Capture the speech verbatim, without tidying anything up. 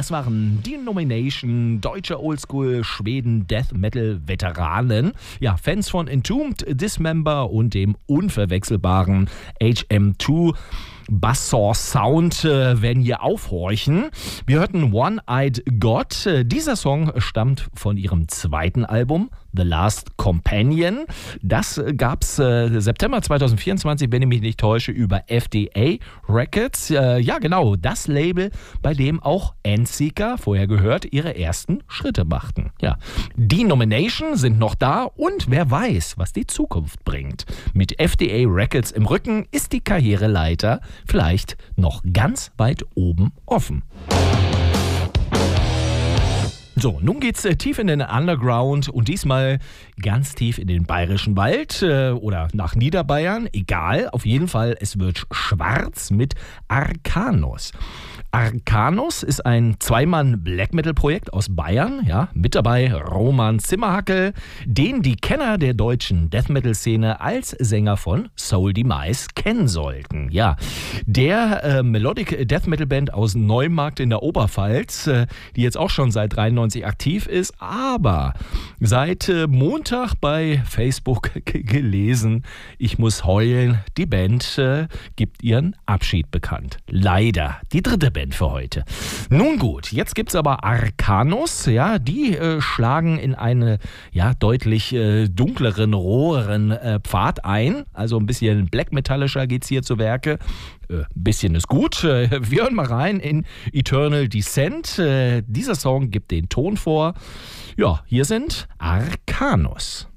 Das waren die Nomination deutscher Oldschool Schweden Death Metal Veteranen. Ja, Fans von Entombed, Dismember und dem unverwechselbaren H M zwei Buzzsaw Sound äh, werden hier aufhorchen. Wir hörten One-Eyed God. Äh, dieser Song stammt von ihrem zweiten Album, The Last Companion. Das äh, gab es äh, September zwanzig vierundzwanzig, wenn ich mich nicht täusche, über F D A Records. Äh, ja, genau, das Label, bei dem auch Endseeker, vorher gehört, ihre ersten Schritte machten. Ja, die Nomination sind noch da und wer weiß, was die Zukunft bringt. Mit F D A Records im Rücken ist die Karriereleiter vielleicht noch ganz weit oben offen. So, nun geht's äh, tief in den Underground und diesmal ganz tief in den Bayerischen Wald äh, oder nach Niederbayern. Egal, auf jeden Fall, es wird schwarz mit Arcanus. Arcanus ist ein Zweimann-Black-Metal-Projekt aus Bayern. Ja, mit dabei Roman Zimmerhackel, den die Kenner der deutschen Death-Metal-Szene als Sänger von Soul Demise kennen sollten. Ja, der äh, Melodic Death-Metal-Band aus Neumarkt in der Oberpfalz, äh, die jetzt auch schon seit dreiundneunzig aktiv ist, aber seit äh, Montag bei Facebook g- gelesen, ich muss heulen, die Band äh, gibt ihren Abschied bekannt. Leider, die dritte Band für heute. Nun gut, jetzt gibt's aber Arcanus, ja, die äh, schlagen in eine ja deutlich äh, dunkleren, roheren äh, Pfad ein, also ein bisschen black-metallischer geht's hier zu Werke. Ein äh, bisschen ist gut. Äh, wir hören mal rein in Eternal Descent. Äh, dieser Song gibt den Ton vor. Ja, hier sind Arcanus.